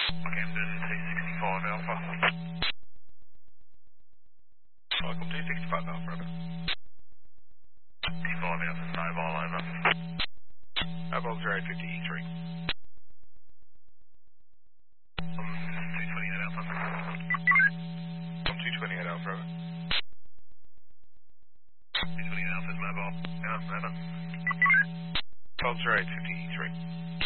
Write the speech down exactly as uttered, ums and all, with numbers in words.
Camden two sixty-five Alpha. Welcome two sixty-five Alpha, over. sixty-five Alpha, mobile over. Mobile zero eight fifty E three. Um, two twenty-eight Alpha. Welcome two twenty-eight Alpha, over. two twenty-eight Alpha's mobile. Yeah, over. Mobile zero eight fifty E three.